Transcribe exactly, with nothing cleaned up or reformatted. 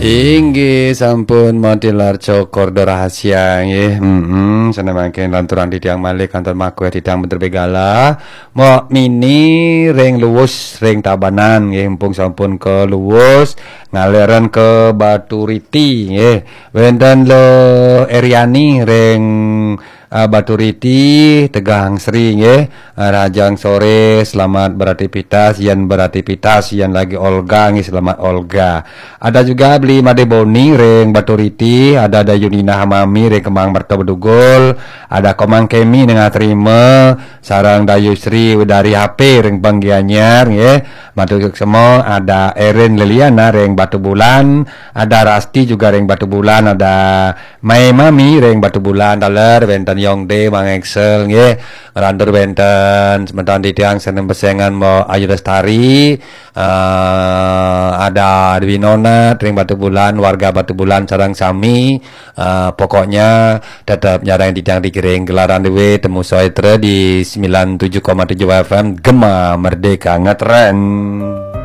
Inggih sampun modelar cokor do rahasia nggih. Heeh, sana mangke lanturan didang malih kantor makwe didang bener begala. Mo mini ring luwus ring tabanan nggih mumpung sampun ke luwus ngaliran ke Batu Riti nggih. Wonten lo Eriani ring uh, Batu Riti Tegang Sri nggih. Rajang sore selamat beraktivitas, yan beraktivitas, yan lagi Olga nggih selamat Olga. Ada juga beli Made Boni ring Batu Riti, ada ada Yunina Hamami ring Kemang Merta Bedugul, ada Komang Kemi dengan terima, sarang Dayu Sri dari H P ring Bang Gianyar nggih. Matur semua, ada Erin Liliana ring Batu Bulan, ada Rasti juga ring Batu Bulan, ada Mai Mami ring Batu Bulan, daler benten Yongde Mang Excel nggih. Randur benten sebentar di tiang seneng besengan mau Ayu Lestari, uh, ada Dwinona ring Batu Bulan, warga Batu Bulan sarang sami, uh, pokoknya tetap nyarang di tiang dikiring gelaran dewe temu soetre di sembilan puluh tujuh koma tujuh F M Gema Merdeka ngetren.